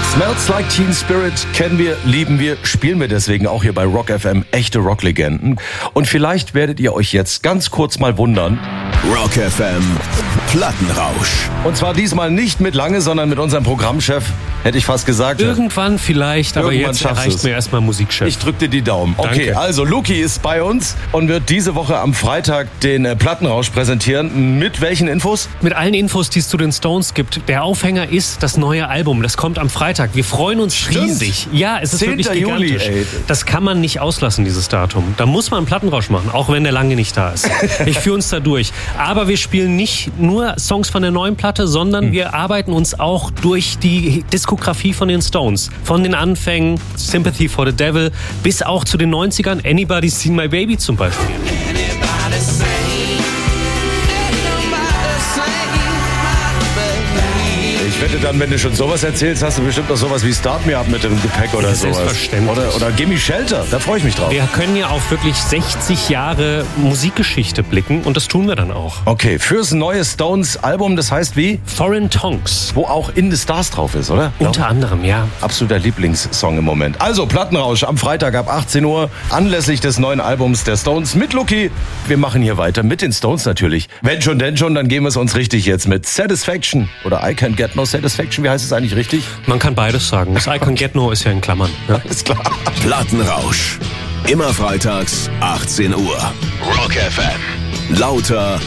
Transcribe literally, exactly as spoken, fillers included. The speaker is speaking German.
Smells Like Teen Spirit kennen wir, lieben wir, spielen wir deswegen auch hier bei Rock F M, echte Rocklegenden. Und vielleicht werdet ihr euch jetzt ganz kurz mal wundern. Rock F M Plattenrausch. Und zwar diesmal nicht mit Lange, sondern mit unserem Programmchef, hätte ich fast gesagt. Irgendwann vielleicht, aber Irgendwann jetzt schaffst erreicht du's. mir erstmal Musikchef. Ich drück dir die Daumen. Okay, Danke. also Luki ist bei uns und wird diese Woche am Freitag den äh, Plattenrausch präsentieren. Mit welchen Infos? Mit allen Infos, die es zu den Stones gibt. Der Aufhänger ist das neue Album. Das kommt am Freitag. Wir freuen uns Stimmt. riesig. Ja, es ist wirklich zehnter Juli, gigantisch. ey. Das kann man nicht auslassen, dieses Datum. Da muss man einen Plattenrausch machen, auch wenn der lange nicht da ist. Ich führe uns da durch. Aber wir spielen nicht nur Songs von der neuen Platte, sondern hm. wir arbeiten uns auch durch die Diskografie von den Stones. Von den Anfängen, Sympathy for the Devil, bis auch zu den neunzigern, Anybody's Seen My Baby zum Beispiel. Ich wette dann, wenn du schon sowas erzählst, hast du bestimmt noch sowas wie Start Me Up mit dem Gepäck oder sowas. Selbstverständlich. Oder, oder Gimme Shelter, da freue ich mich drauf. Wir können ja auf wirklich sechzig Jahre Musikgeschichte blicken und das tun wir dann auch. Okay, fürs neue Stones-Album, das heißt wie? Foreign Tongues. Wo auch In the Stars drauf ist, oder? Unter anderem, ja. Absoluter Lieblingssong im Moment. Also Plattenrausch am Freitag ab achtzehn Uhr anlässlich des neuen Albums der Stones mit Luki. Wir machen hier weiter mit den Stones natürlich. Wenn schon, denn schon, dann geben wir es uns richtig jetzt mit Satisfaction oder I Can't Get No Satisfaction. Wie heißt es eigentlich richtig? Man kann beides sagen. Das I Can't Get No ist ja in Klammern. Ja? Ist klar. Plattenrausch. Immer freitags achtzehn Uhr. Rock F M. Lauter